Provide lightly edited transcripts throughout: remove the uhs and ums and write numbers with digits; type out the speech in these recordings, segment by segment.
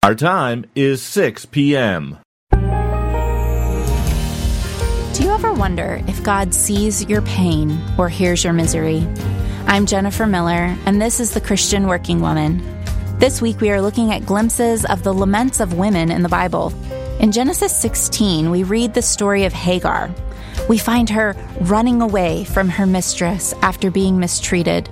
Our time is 6 p.m. Do you ever wonder if God sees your pain or hears your misery? I'm Jennifer Miller, and this is The Christian Working Woman. This week we are looking at glimpses of the laments of women in the Bible. In Genesis 16, we read the story of Hagar. We find her running away from her mistress after being mistreated.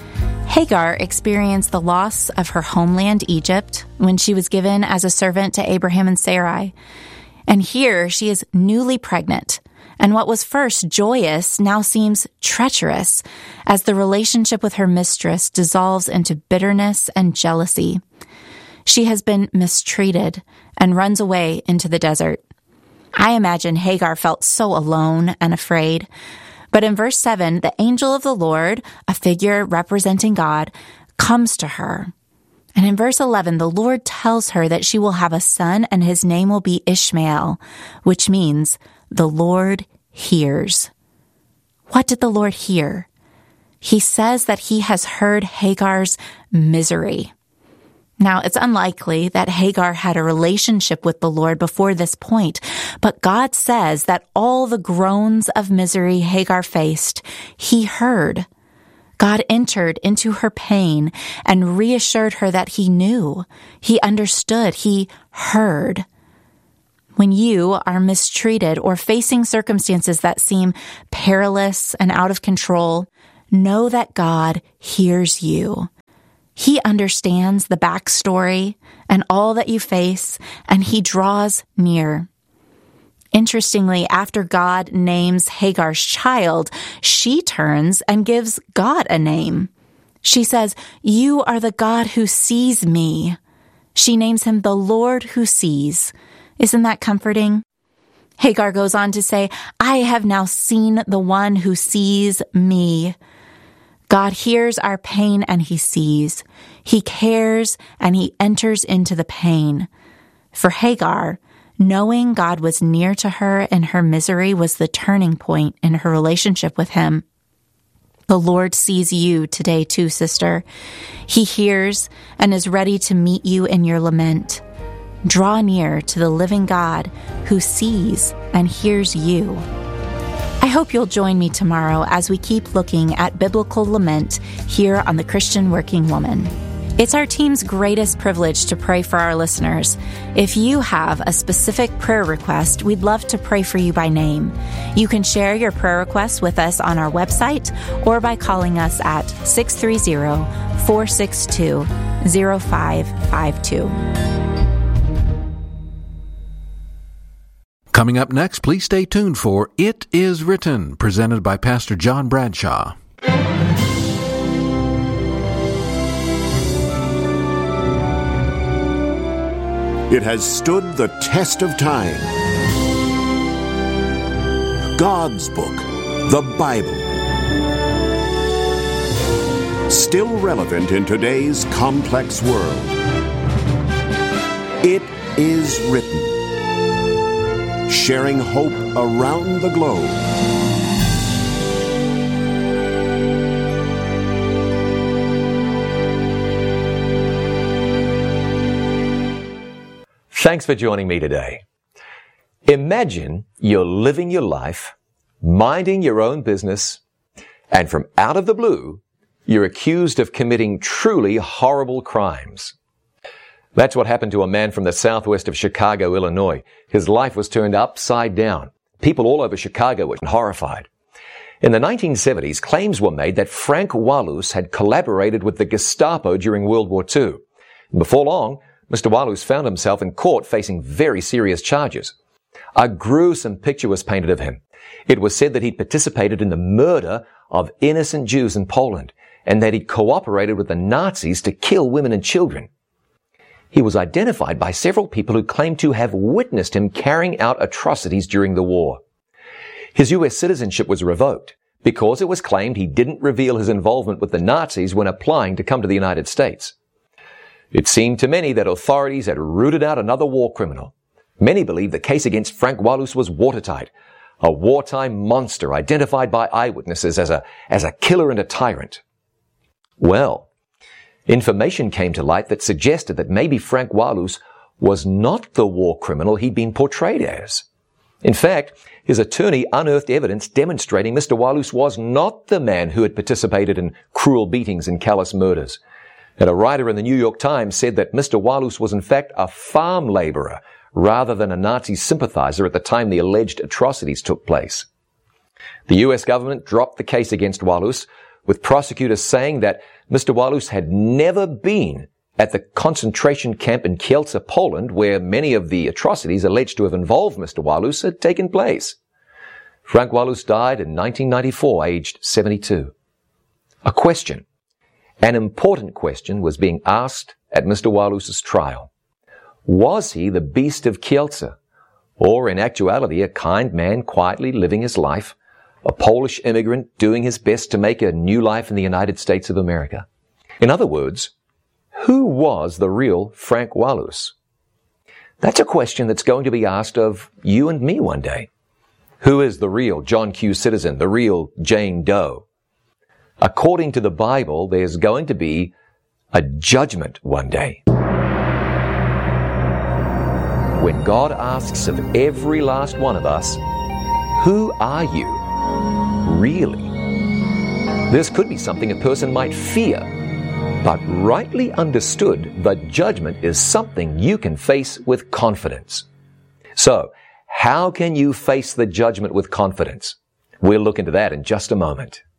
Hagar experienced the loss of her homeland, Egypt, when she was given as a servant to Abraham and Sarai. And here she is newly pregnant. And what was first joyous now seems treacherous as the relationship with her mistress dissolves into bitterness and jealousy. She has been mistreated and runs away into the desert. I imagine Hagar felt so alone and afraid. But in verse 7, the angel of the Lord, a figure representing God, comes to her. And in verse 11, the Lord tells her that she will have a son and his name will be Ishmael, which means the Lord hears. What did the Lord hear? He says that he has heard Hagar's misery. Now, it's unlikely that Hagar had a relationship with the Lord before this point, but God says that all the groans of misery Hagar faced, he heard. God entered into her pain and reassured her that he knew, he understood, he heard. When you are mistreated or facing circumstances that seem perilous and out of control, know that God hears you. He understands the backstory and all that you face, and he draws near. Interestingly, after God names Hagar's child, she turns and gives God a name. She says, "You are the God who sees me." She names him the Lord who sees. Isn't that comforting? Hagar goes on to say, "I have now seen the one who sees me." God hears our pain and he sees. He cares and he enters into the pain. For Hagar, knowing God was near to her in her misery was the turning point in her relationship with him. The Lord sees you today too, sister. He hears and is ready to meet you in your lament. Draw near to the living God who sees and hears you. I hope you'll join me tomorrow as we keep looking at biblical lament here on The Christian Working Woman. It's our team's greatest privilege to pray for our listeners. If you have a specific prayer request, we'd love to pray for you by name. You can share your prayer requests with us on our website or by calling us at 630-462-0552. Coming up next, please stay tuned for It Is Written, presented by Pastor John Bradshaw. It has stood the test of time. God's book, the Bible. Still relevant in today's complex world. It is written. Sharing hope around the globe. Thanks for joining me today. Imagine you're living your life, minding your own business, and from out of the blue, you're accused of committing truly horrible crimes. That's what happened to a man from the southwest of Chicago, Illinois. His life was turned upside down. People all over Chicago were horrified. In the 1970s, claims were made that Frank Walus had collaborated with the Gestapo during World War II. And before long, Mr. Walus found himself in court facing very serious charges. A gruesome picture was painted of him. It was said that he'd participated in the murder of innocent Jews in Poland and that he'd cooperated with the Nazis to kill women and children. He was identified by several people who claimed to have witnessed him carrying out atrocities during the war. His U.S. citizenship was revoked because it was claimed he didn't reveal his involvement with the Nazis when applying to come to the United States. It seemed to many that authorities had rooted out another war criminal. Many believed the case against Frank Walus was watertight, a wartime monster identified by eyewitnesses as a killer and a tyrant. Well, information came to light that suggested that maybe Frank Walus was not the war criminal he'd been portrayed as. In fact, his attorney unearthed evidence demonstrating Mr. Walus was not the man who had participated in cruel beatings and callous murders. And a writer in the New York Times said that Mr. Walus was in fact a farm laborer rather than a Nazi sympathizer at the time the alleged atrocities took place. The U.S. government dropped the case against Walus, with prosecutors saying that Mr. Walus had never been at the concentration camp in Kielce, Poland, where many of the atrocities alleged to have involved Mr. Walus had taken place. Frank Walus died in 1994, aged 72. A question, an important question, was being asked at Mr. Walus's trial. Was he the beast of Kielce, or in actuality a kind man quietly living his life, a Polish immigrant doing his best to make a new life in the United States of America? In other words, who was the real Frank Walus? That's a question that's going to be asked of you and me one day. Who is the real John Q. Citizen, the real Jane Doe? According to the Bible, there's going to be a judgment one day. When God asks of every last one of us, who are you really? This could be something a person might fear, but rightly understood, the judgment is something you can face with confidence. So, how can you face the judgment with confidence? We'll look into that in just a moment.